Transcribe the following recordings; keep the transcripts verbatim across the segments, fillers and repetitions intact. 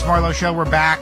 Marlowe Show. We're back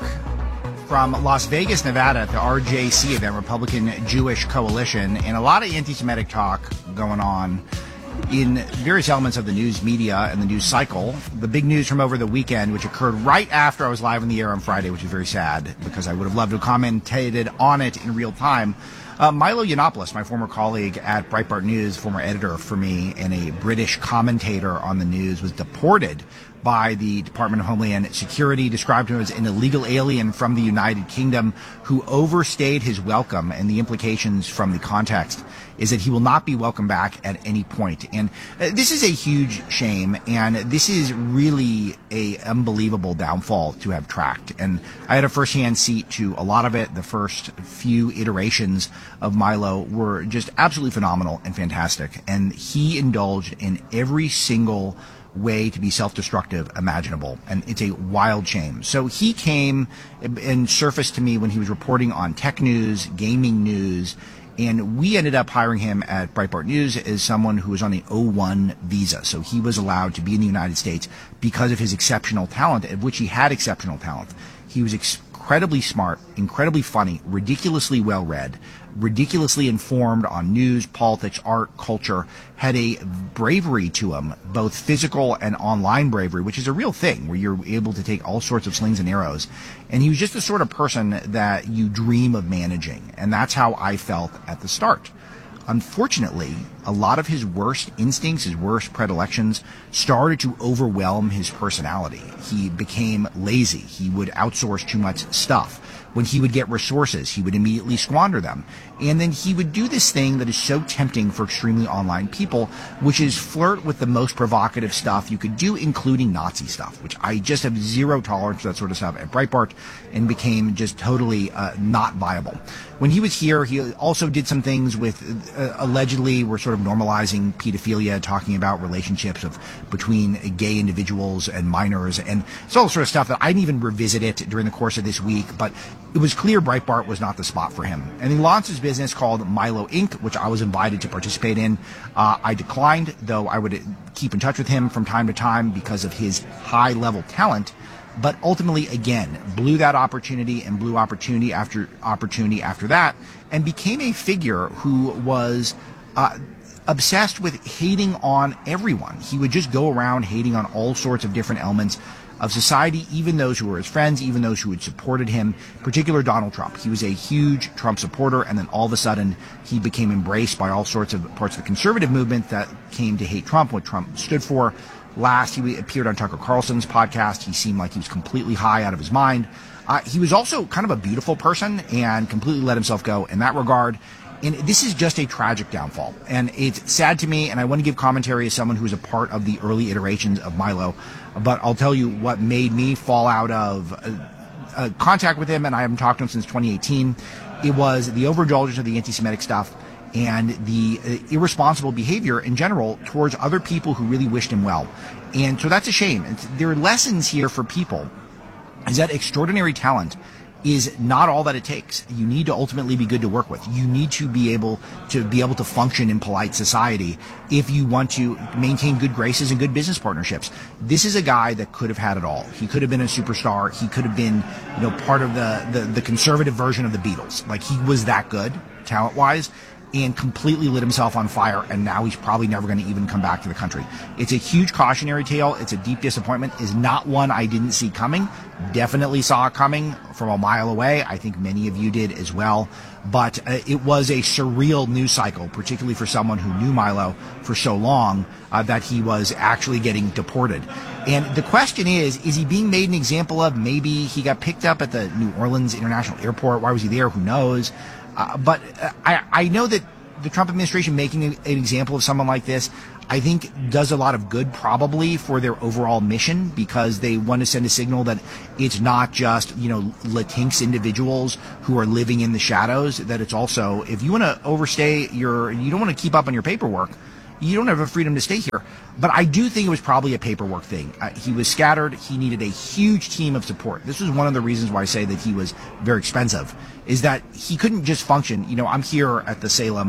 from Las Vegas, Nevada at the R J C event, Republican Jewish Coalition, and a lot of anti-Semitic talk going on in various elements of the news media and the news cycle. The big news from over the weekend, which occurred right after I was live on the air on Friday, which is very sad because I would have loved to have commentated on it in real time. Uh, Milo Yiannopoulos, my former colleague at Breitbart News, former editor for me and a British commentator on the news, was deported by the Department of Homeland Security, described him as an illegal alien from the United Kingdom who overstayed his welcome, and the implications from the context is that he will not be welcome back at any point. And uh, this is a huge shame, and this is really a unbelievable downfall to have tracked. And I had a first-hand seat to a lot of it. The first few iterations of Milo were just absolutely phenomenal and fantastic, and he indulged in every single way to be self-destructive imaginable, and it's a wild shame. So he came and surfaced to me when he was reporting on tech news, gaming news, and we ended up hiring him at Breitbart News as someone who was on the O one visa. So he was allowed to be in the United States because of his exceptional talent, of which he had exceptional talent. He was incredibly smart, incredibly funny, ridiculously well-read, ridiculously informed on news, politics, art, culture, had a bravery to him, both physical and online bravery, which is a real thing, where you're able to take all sorts of slings and arrows. And he was just the sort of person that you dream of managing. And that's how I felt at the start. Unfortunately, a lot of his worst instincts, his worst predilections, started to overwhelm his personality. He became lazy. He would outsource too much stuff. When he would get resources, he would immediately squander them. And then he would do this thing that is so tempting for extremely online people, which is flirt with the most provocative stuff you could do, including Nazi stuff, which I just have zero tolerance for that sort of stuff at Breitbart, and became just totally uh, not viable. When he was here, he also did some things with, uh, allegedly, were sort of normalizing pedophilia, talking about relationships of between gay individuals and minors, and it's all sort of stuff that I didn't even revisit it during the course of this week, but it was clear Breitbart was not the spot for him. And he launched his business called Milo Incorporated, which I was invited to participate in. Uh, I declined, though I would keep in touch with him from time to time because of his high-level talent. But ultimately, again, blew that opportunity and blew opportunity after opportunity after that, and became a figure who was uh, obsessed with hating on everyone. He would just go around hating on all sorts of different elements of society, even those who were his friends, even those who had supported him, in particular Donald Trump. He was a huge Trump supporter, and then all of a sudden he became embraced by all sorts of parts of the conservative movement that came to hate Trump, what Trump stood for. Last, he appeared on Tucker Carlson's podcast. He seemed like he was completely high out of his mind. Uh, he was also kind of a beautiful person and completely let himself go in that regard. And this is just a tragic downfall. And it's sad to me, and I want to give commentary as someone who was a part of the early iterations of Milo. But I'll tell you what made me fall out of uh, uh, contact with him, and I haven't talked to him since twenty eighteen. It was the overindulgence of the anti-Semitic stuff and the uh, irresponsible behavior in general towards other people who really wished him well. And so that's a shame. It's, there are lessons here for people, is that extraordinary talent is not all that it takes. You need to ultimately be good to work with. You need to be able to be able to function in polite society if you want to maintain good graces and good business partnerships. This is a guy that could have had it all. He could have been a superstar. He could have been, you know, part of the, the, the conservative version of the Beatles. Like, he was that good, talent-wise, and completely lit himself on fire, and now he's probably never going to even come back to the country. It's a huge cautionary tale. It's a deep disappointment. Is not one I didn't see coming. Definitely saw it coming from a mile away. I think many of you did as well. But uh, it was a surreal news cycle, particularly for someone who knew Milo for so long, uh, that he was actually getting deported. And the question is, is he being made an example of? Maybe he got picked up at the New Orleans International Airport. Why was he there? Who knows? Uh, but uh, I, I know that the Trump administration making an example of someone like this, I think, does a lot of good probably for their overall mission, because they want to send a signal that it's not just, you know, Latinx individuals who are living in the shadows, that it's also, if you want to overstay your, you don't want to keep up on your paperwork, you don't have a freedom to stay here. But I do think it was probably a paperwork thing. Uh, he was scattered. He needed a huge team of support. This was one of the reasons why I say that he was very expensive, is that he couldn't just function. You know, I'm here at the Salem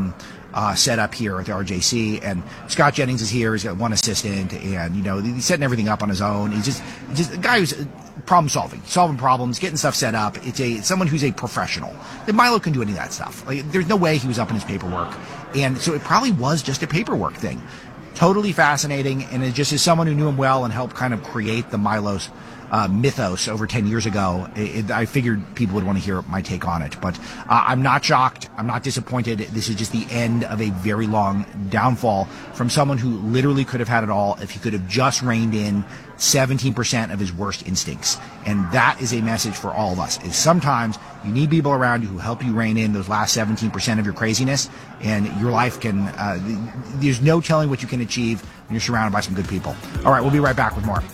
uh, set up here at the R J C. And Scott Jennings is here. He's got one assistant, and you know he's setting everything up on his own. He's just just a guy who's problem solving, solving problems, getting stuff set up. It's a it's someone who's a professional. And Milo couldn't do any of that stuff. Like, there's no way he was up in his paperwork, and so it probably was just a paperwork thing. Totally fascinating, and it just is someone who knew him well and helped kind of create the Milo's uh, mythos over ten years ago. It, it, I figured people would want to hear my take on it, but uh, I'm not shocked. I'm not disappointed. This is just the end of a very long downfall from someone who literally could have had it all if he could have just reined in seventeen percent of his worst instincts. And that is a message for all of us, is sometimes you need people around you who help you rein in those last seventeen percent of your craziness, and your life can, uh, there's no telling what you can achieve when you're surrounded by some good people. All right, we'll be right back with more.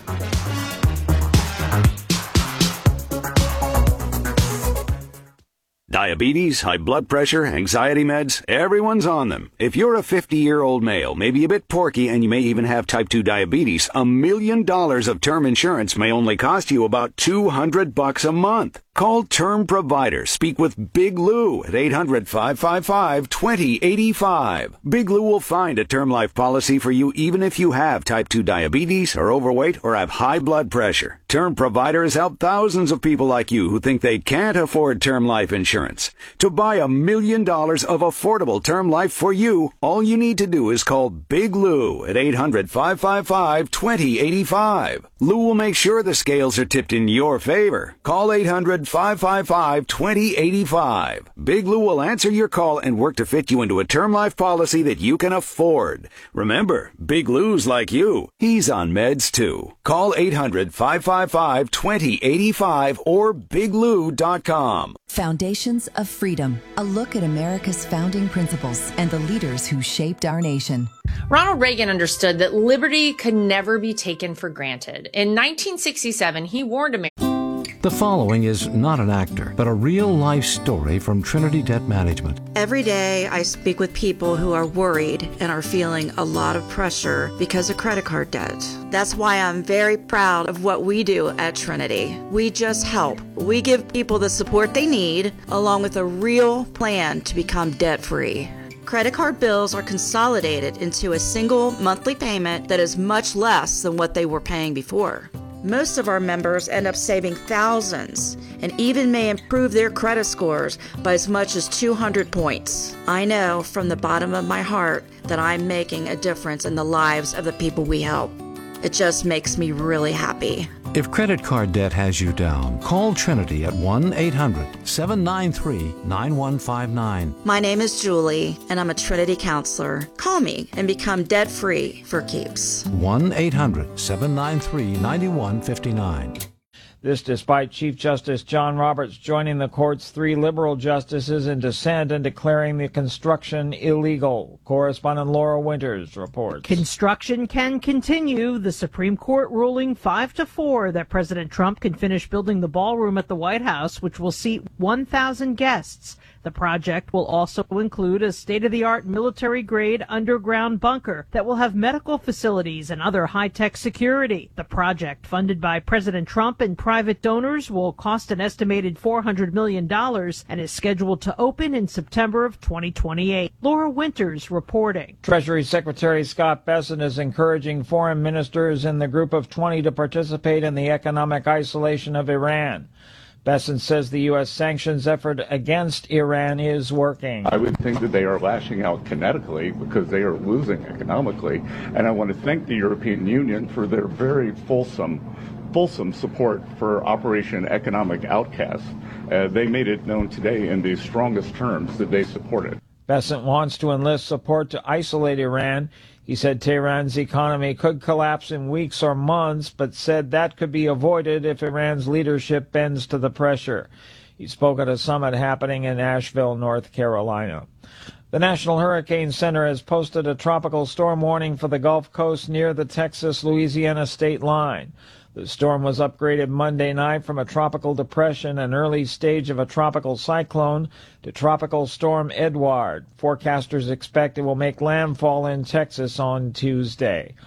Diabetes, high blood pressure, anxiety meds, everyone's on them. If you're a fifty-year-old male, maybe a bit porky, and you may even have type two diabetes, a million dollars of term insurance may only cost you about two hundred bucks a month. Call Term Provider. Speak with Big Lou at eight hundred, five five five, two zero eight five. Big Lou will find a term life policy for you even if you have type two diabetes, are overweight, or have high blood pressure. Term Provider has helped thousands of people like you who think they can't afford term life insurance. To buy a million dollars of affordable term life for you, all you need to do is call Big Lou at eight hundred, five five five, two zero eight five. Lou will make sure the scales are tipped in your favor. Call eight hundred, five five five, two zero eight five. Big Lou will answer your call and work to fit you into a term life policy that you can afford. Remember, Big Lou's like you. He's on meds too. Call eight hundred, five five five, two zero eight five or big lou dot com. Foundations of Freedom, a look at America's founding principles and the leaders who shaped our nation. Ronald Reagan understood that liberty could never be taken for granted. In nineteen sixty-seven, he warned America. The following is not an actor, but a real-life story from Trinity Debt Management. Every day I speak with people who are worried and are feeling a lot of pressure because of credit card debt. That's why I'm very proud of what we do at Trinity. We just help. We give people the support they need, along with a real plan to become debt-free. Credit card bills are consolidated into a single monthly payment that is much less than what they were paying before. Most of our members end up saving thousands and even may improve their credit scores by as much as two hundred points. I know from the bottom of my heart that I'm making a difference in the lives of the people we help. It just makes me really happy. If credit card debt has you down, call Trinity at one eight hundred, seven nine three, nine one five nine. My name is Julie, and I'm a Trinity counselor. Call me and become debt-free for keeps. one eight hundred, seven nine three, nine one five nine. This despite Chief Justice John Roberts joining the court's three liberal justices in dissent and declaring the construction illegal. Correspondent Laura Winters reports. Construction can continue. The Supreme Court ruling five to four that President Trump can finish building the ballroom at the White House, which will seat one thousand guests. The project will also include a state-of-the-art military-grade underground bunker that will have medical facilities and other high-tech security. The project, funded by President Trump and private donors, will cost an estimated four hundred million dollars and is scheduled to open in September of twenty twenty-eight. Laura Winters reporting. Treasury Secretary Scott Bessent is encouraging foreign ministers in the Group of twenty to participate in the economic isolation of Iran. Bessent says the U S sanctions effort against Iran is working. I would think that they are lashing out kinetically because they are losing economically. And I want to thank the European Union for their very fulsome, fulsome support for Operation Economic Outcast. Uh, they made it known today in the strongest terms that they support it. Bessent wants to enlist support to isolate Iran. He said Tehran's economy could collapse in weeks or months, but said that could be avoided if Iran's leadership bends to the pressure. He spoke at a summit happening in Asheville, North Carolina. The National Hurricane Center has posted a tropical storm warning for the Gulf Coast near the Texas-Louisiana state line. The storm was upgraded Monday night from a tropical depression, an early stage of a tropical cyclone, to Tropical Storm Edward. Forecasters expect it will make landfall in Texas on Tuesday.